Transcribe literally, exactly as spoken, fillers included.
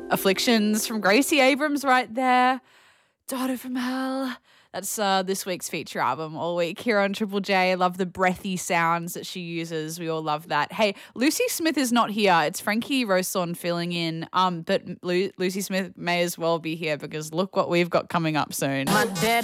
Afflictions from Gracie Abrams right there. Daughter from Hell. That's uh, this week's feature album all week here on Triple J. I love the breathy sounds that she uses. We all love that. Hey, Lucy Smith is not here. It's Frankie Roson filling in. Um, but Lu- Lucy Smith may as well be here because look what we've got coming up soon. My daddy